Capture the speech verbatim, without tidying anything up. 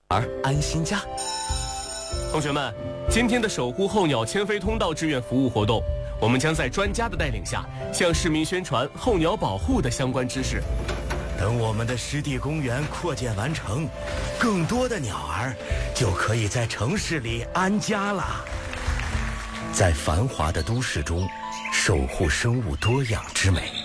而安心家。 同学们，今天的守护候鸟迁飞通道志愿服务活动，我们将在专家的带领下，向市民宣传候鸟保护的相关知识。 等我们的湿地公园扩建完成，更多的鸟儿就可以在城市里安家了。在繁华的都市中，守护生物多样之美。